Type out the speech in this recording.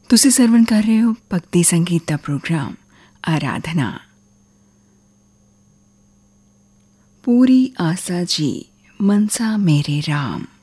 ਤੁਸੀਂ ਸਰਵਣ ਕਰ ਰਹੇ ਹੋ ਭਗਤੀ ਸੰਗੀਤ ਦਾ ਪ੍ਰੋਗਰਾਮ ਆਰਾਧਨਾ। ਪੂਰੀ ਆਸਾ ਜੀ ਮਨਸਾ ਮੇਰੇ ਰਾਮ।